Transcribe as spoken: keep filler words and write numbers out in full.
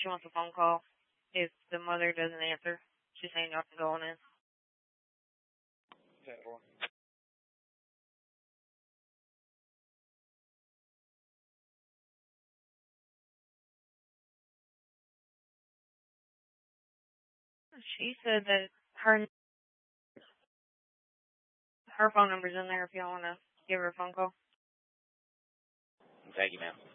she wants a phone call if the mother doesn't answer. She's saying y'all can go on in. ten four. She said that her her phone number's in there if y'all want to give her a phone call. Thank you, ma'am.